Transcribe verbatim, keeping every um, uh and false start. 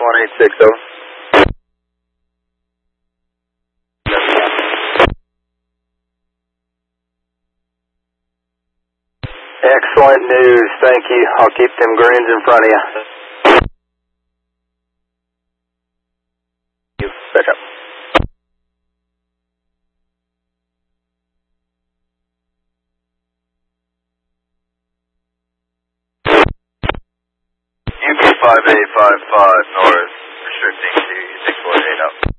one eight six, over. Excellent news, thank you. I'll keep them greens in front of you. You back up. U P five eight five five north, restricting to six four eight up.